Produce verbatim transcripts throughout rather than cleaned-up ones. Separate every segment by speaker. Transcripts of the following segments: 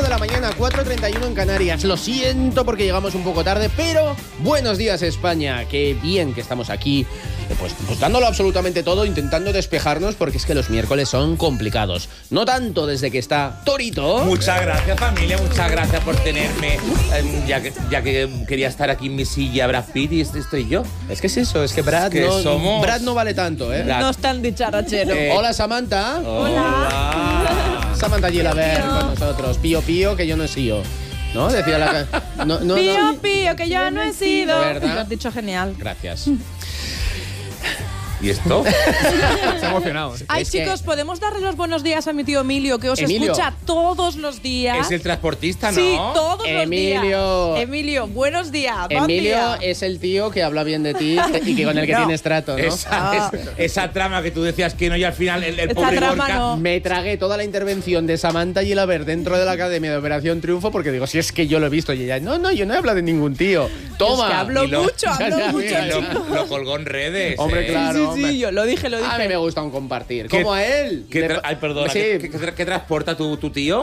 Speaker 1: de la mañana, cuatro treinta y uno en Canarias. Lo siento porque llegamos un poco tarde, pero buenos días, España. Qué bien que estamos aquí, pues, pues dándolo absolutamente todo, intentando despejarnos, porque es que los miércoles son complicados. No tanto desde que está Torito.
Speaker 2: Muchas gracias, familia, muchas gracias por tenerme. Eh, ya, que, ya que quería estar aquí en mi silla Brad Pitt y estoy yo.
Speaker 1: Es que es eso, es que Brad,
Speaker 2: es que
Speaker 1: no,
Speaker 2: somos...
Speaker 1: Brad no vale tanto, ¿eh?
Speaker 3: No es tan dicharachero.
Speaker 1: Eh, Hola, Samantha.
Speaker 2: Hola.
Speaker 1: Samantha Gilaber con nosotros. Pío, pío, que yo no he sido. ¿No? Decía la... No, no,
Speaker 3: Pío,
Speaker 1: no.
Speaker 3: pío, que yo no he sido.
Speaker 1: ¿Verdad?
Speaker 3: Lo has dicho genial.
Speaker 1: Gracias.
Speaker 2: ¿Y esto?
Speaker 4: Está emocionado.
Speaker 3: Ay,
Speaker 1: Es
Speaker 3: chicos,
Speaker 1: que-
Speaker 3: ¿podemos darle los buenos días a mi tío Emilio, que os
Speaker 1: Emilio.
Speaker 3: escucha todos los días?
Speaker 2: Es el transportista, ¿no?
Speaker 3: Sí, todos
Speaker 1: Emilio.
Speaker 3: los días. Emilio, buenos días. buen
Speaker 1: Emilio
Speaker 3: día.
Speaker 1: es el tío que habla bien de ti y que con el que
Speaker 3: No.
Speaker 1: tienes trato, ¿no?
Speaker 2: Esa,
Speaker 3: Ah.
Speaker 2: es- esa trama que tú decías que no y al final el, el
Speaker 3: Esta
Speaker 2: pobre
Speaker 3: trama
Speaker 2: Gorka...
Speaker 3: no.
Speaker 1: Me tragué toda la intervención de Samantha Gilaber dentro de la Academia de Operación Triunfo porque digo, si es que yo lo he visto y ella, no, no, yo no he hablado de ningún tío. Toma.
Speaker 3: Es que hablo
Speaker 2: Y lo-
Speaker 3: mucho,
Speaker 1: Ya,
Speaker 3: hablo
Speaker 1: ya,
Speaker 3: mucho,
Speaker 1: ya, ya.
Speaker 3: chicos.
Speaker 2: Lo colgó en redes.
Speaker 1: Hombre,
Speaker 2: ¿eh?
Speaker 1: claro.
Speaker 3: Sí,
Speaker 1: hombre.
Speaker 3: sí, yo lo dije, lo dije.
Speaker 1: A mí me gusta un compartir.
Speaker 2: ¿Qué-
Speaker 1: Como a él.
Speaker 2: ¿Qué
Speaker 1: De-
Speaker 2: tra- Ay, perdona.
Speaker 1: Sí.
Speaker 2: ¿Qué, qué tra- qué transporta tu, tu tío?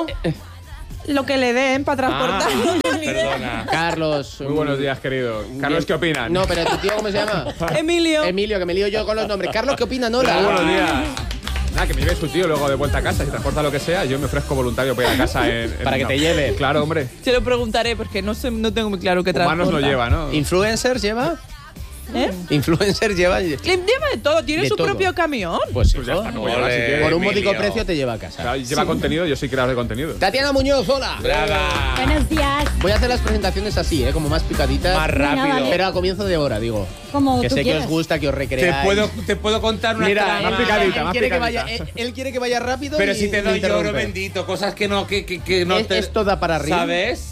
Speaker 3: Lo que le den para transportar.
Speaker 2: Ah, perdona.
Speaker 1: Carlos.
Speaker 4: Muy buenos días, querido. Carlos, ¿qué opinan?
Speaker 1: No, pero tu tío, ¿cómo se llama?
Speaker 3: Emilio.
Speaker 1: Emilio, que me lío yo con los nombres. Carlos, ¿qué opina?
Speaker 4: Muy buenos
Speaker 1: Hola.
Speaker 4: días. Nada, que me lleve su tío luego de vuelta a casa. Si transporta lo que sea, yo me ofrezco voluntario para ir a casa. En, en-
Speaker 1: Para que te lleve.
Speaker 4: Claro, hombre.
Speaker 3: Se lo preguntaré porque no sé, no tengo muy claro qué
Speaker 4: Humanos
Speaker 3: transporta.
Speaker 4: no lleva, ¿no?
Speaker 1: ¿Influencers lleva?
Speaker 3: ¿Eh?
Speaker 1: ¿Influencers lleva?
Speaker 3: Le lleva de todo, tiene
Speaker 1: De
Speaker 3: su
Speaker 1: todo.
Speaker 3: propio camión.
Speaker 1: Pues sí,
Speaker 4: Pues ya está, no
Speaker 2: Ole.
Speaker 4: lleva, si quiere.
Speaker 1: por un módico
Speaker 2: Emilio.
Speaker 1: precio te lleva a casa.
Speaker 4: O sea, lleva contenido, yo soy creador de contenido.
Speaker 1: Tatiana Muñoz, hola.
Speaker 2: Brava.
Speaker 5: Buenos días.
Speaker 1: Voy a hacer las presentaciones así, ¿eh? Como más picaditas.
Speaker 2: Más rápido.
Speaker 5: vale.
Speaker 1: Pero a comienzo de hora, digo.
Speaker 5: Como
Speaker 1: Que
Speaker 5: tú
Speaker 1: sé que
Speaker 5: quieras.
Speaker 1: os gusta, que os
Speaker 2: Te
Speaker 1: recreáis.
Speaker 2: puedo, te puedo contar una
Speaker 1: Mira,
Speaker 2: trama.
Speaker 4: más picadita,
Speaker 1: él,
Speaker 4: más
Speaker 1: quiere que
Speaker 4: picadita.
Speaker 1: vaya, él, él quiere que vaya rápido.
Speaker 2: Pero
Speaker 1: y
Speaker 2: si te
Speaker 1: me
Speaker 2: doy yo oro
Speaker 1: interrumpe.
Speaker 2: bendito, cosas que no, que, que, que no
Speaker 1: Es-
Speaker 2: te...
Speaker 1: esto da para arriba.
Speaker 2: ¿Sabes?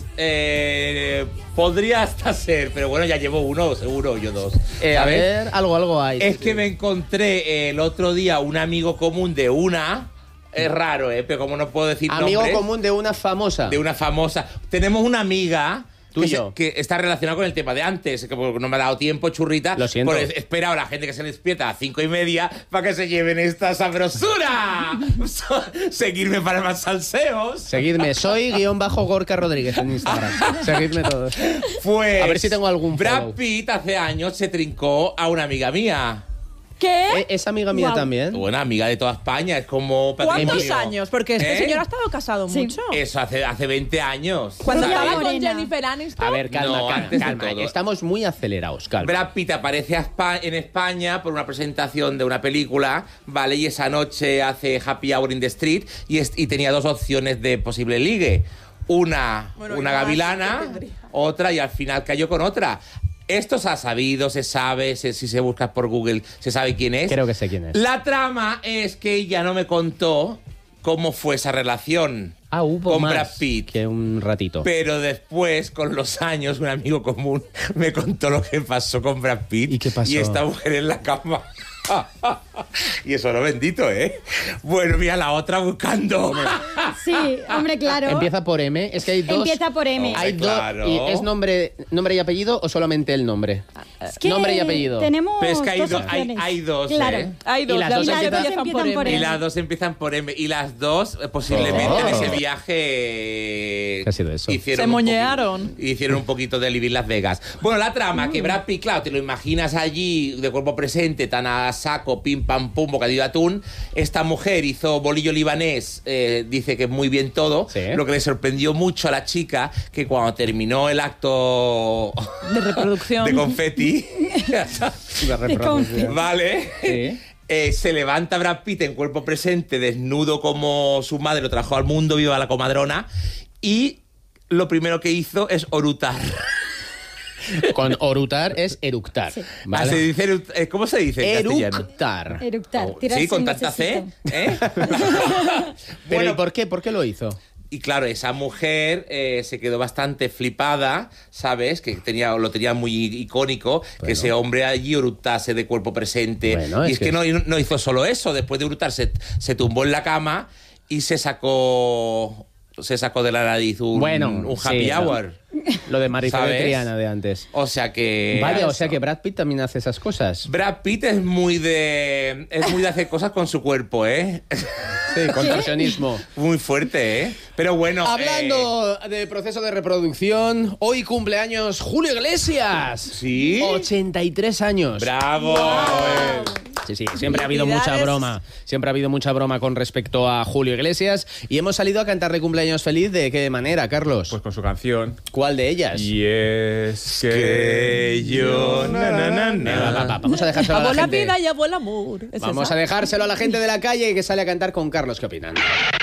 Speaker 2: Eh, podría hasta ser, pero bueno, ya llevo uno, seguro, yo dos.
Speaker 1: Eh, a
Speaker 2: ¿sabes?
Speaker 1: ver, algo, algo hay.
Speaker 2: Es que me encontré el otro día un amigo común de una... Es raro, ¿eh? Pero como no puedo decir
Speaker 1: Amigo
Speaker 2: nombres,
Speaker 1: común de una famosa.
Speaker 2: de una famosa... Tenemos una amiga...
Speaker 1: Tú
Speaker 2: que,
Speaker 1: y
Speaker 2: se-
Speaker 1: yo.
Speaker 2: que está relacionada con el tema de antes, que porque no me ha dado tiempo, churrita.
Speaker 1: Lo siento.
Speaker 2: Pues espera a la gente que se despierta a las cinco y media para que se lleven esta sabrosura. Seguirme para más salseos.
Speaker 1: Seguidme, soy guión bajo Gorka Rodríguez en Instagram. Seguidme todos.
Speaker 2: Pues
Speaker 1: A ver si tengo algún
Speaker 2: Brad
Speaker 1: follow.
Speaker 2: Pitt hace años se trincó a una amiga mía.
Speaker 3: ¿Qué?
Speaker 1: ¿Eh, ¿Es amiga mía
Speaker 5: Guau.
Speaker 1: también?
Speaker 2: Buena amiga de toda España, es como
Speaker 3: ¿Cuántos
Speaker 2: patrimonio.
Speaker 3: años? Porque este
Speaker 2: ¿Eh?
Speaker 3: señor ha estado casado
Speaker 5: Sí.
Speaker 3: mucho.
Speaker 2: Eso hace, hace veinte años.
Speaker 3: Cuando
Speaker 5: Rubia
Speaker 3: estaba con
Speaker 5: morena.
Speaker 3: Jennifer Aniston.
Speaker 1: A ver, calma,
Speaker 2: No,
Speaker 1: calma,
Speaker 2: antes de
Speaker 1: calma.
Speaker 2: todo.
Speaker 1: Estamos muy acelerados, calma.
Speaker 2: Brad Pitt aparece a Espa- en España por una presentación de una película, ¿vale? Y esa noche hace Happy Hour in the Street y, es- y tenía dos opciones de posible ligue. Una,
Speaker 3: Bueno,
Speaker 2: una
Speaker 3: y más,
Speaker 2: gavilana,
Speaker 3: ¿qué tendría?
Speaker 2: otra y al final cayó con otra. Esto se ha sabido, se sabe, se- si se busca por Google, se sabe quién es.
Speaker 1: Creo que sé quién es.
Speaker 2: La trama es que ella no me contó cómo fue esa relación
Speaker 1: Ah, hubo
Speaker 2: con
Speaker 1: más
Speaker 2: Brad Pitt.
Speaker 1: que un ratito.
Speaker 2: Pero después, con los años, un amigo común me contó lo que pasó con Brad Pitt.
Speaker 1: ¿Y qué pasó?
Speaker 2: Y esta mujer en la cama. Y eso no bendito, ¿eh? Bueno, mira la otra buscando.
Speaker 5: Sí, hombre, claro.
Speaker 1: Empieza por M. Es que hay dos.
Speaker 5: Empieza por M.
Speaker 2: Oh,
Speaker 1: Hay
Speaker 2: Hombre,
Speaker 1: dos.
Speaker 2: claro.
Speaker 1: y ¿Es nombre, nombre y apellido o solamente el nombre?
Speaker 5: Es que
Speaker 1: Nombre y apellido.
Speaker 5: Tenemos
Speaker 2: Pero es que hay,
Speaker 5: dos
Speaker 2: do- hay,
Speaker 5: opciones.
Speaker 2: hay dos,
Speaker 5: Claro.
Speaker 2: ¿eh?
Speaker 3: Hay dos,
Speaker 1: Y las
Speaker 3: las
Speaker 1: dos
Speaker 3: dos
Speaker 1: empiezan-
Speaker 3: empiezan por
Speaker 5: empiezan por
Speaker 3: M.
Speaker 2: Y las dos empiezan por M. Y las dos, eh, posiblemente,
Speaker 1: Oh.
Speaker 2: en ese viaje...
Speaker 1: ¿Qué ha sido eso?
Speaker 2: Hicieron
Speaker 3: Se
Speaker 2: un
Speaker 3: moñearon.
Speaker 2: poquito- Hicieron un poquito de Living Las Vegas. Bueno, la trama, que Brad Pitt, claro, te lo imaginas allí, de cuerpo presente, tan a saco, pim, pam, pum, bocadillo de atún. Esta mujer hizo bolillo libanés, eh, dice que muy bien todo.
Speaker 1: Sí.
Speaker 2: Lo que le sorprendió mucho a la chica, que cuando terminó el acto
Speaker 3: De reproducción.
Speaker 2: de confeti...
Speaker 1: La reproducción.
Speaker 2: Vale.
Speaker 1: Sí.
Speaker 2: Eh, se levanta Brad Pitt en cuerpo presente, desnudo como su madre lo trajo al mundo, viva la comadrona, y lo primero que hizo es orutar.
Speaker 1: Con orutar es eructar.
Speaker 5: Sí.
Speaker 2: Ah,
Speaker 1: ¿vale?
Speaker 2: se dice erut- eh, ¿Cómo se dice en castellano?
Speaker 1: Eructar.
Speaker 5: Eructar.
Speaker 2: Oh,
Speaker 5: tirarse
Speaker 2: sí, con
Speaker 5: un
Speaker 2: tanta C.
Speaker 5: necesito.
Speaker 2: ¿eh?
Speaker 1: Pero
Speaker 2: Bueno,
Speaker 1: ¿y por qué? ¿Por qué lo hizo?
Speaker 2: y claro, esa mujer eh, se quedó bastante flipada, ¿sabes? Que tenía, lo tenía muy icónico, que
Speaker 1: Bueno.
Speaker 2: ese hombre allí hurtase de cuerpo presente.
Speaker 1: Bueno,
Speaker 2: y
Speaker 1: es
Speaker 2: es que,
Speaker 1: que-
Speaker 2: no, no hizo solo eso, después de hurtar se, se tumbó en la cama y se sacó se sacó de la nariz un,
Speaker 1: Bueno,
Speaker 2: un happy
Speaker 1: sí, ¿no?
Speaker 2: hour.
Speaker 1: Lo de Marifé de
Speaker 2: ¿Sabes?
Speaker 1: Triana de antes.
Speaker 2: O sea que...
Speaker 1: Vale, o sea que Brad Pitt también hace esas cosas.
Speaker 2: Brad Pitt es muy de... Es muy de hacer cosas con su cuerpo, ¿eh?
Speaker 1: Sí, contorsionismo.
Speaker 2: Muy fuerte, ¿eh? Pero bueno...
Speaker 1: Hablando de proceso de reproducción, hoy cumpleaños Julio Iglesias.
Speaker 2: ¿Sí?
Speaker 1: ochenta y tres años.
Speaker 2: eh, ¡Bravo!
Speaker 1: Sí, sí, siempre ha habido mucha
Speaker 3: Felicidades.
Speaker 1: broma. Siempre ha habido mucha broma con respecto a Julio Iglesias. Y hemos salido a cantarle cumpleaños feliz. ¿De qué manera, Carlos?
Speaker 4: Pues con su canción.
Speaker 1: ¿Cuál de ellas?
Speaker 4: Y es que...
Speaker 2: Que yo... Na, na, na,
Speaker 1: Venga, va,
Speaker 2: na.
Speaker 1: va, vamos a dejárselo a la
Speaker 3: Amo la
Speaker 1: gente.
Speaker 3: vida y amo el amor. ¿Es
Speaker 1: Vamos
Speaker 3: esa?
Speaker 1: a dejárselo a la gente de la calle que sale a cantar con Carlos. ¿Qué opinan?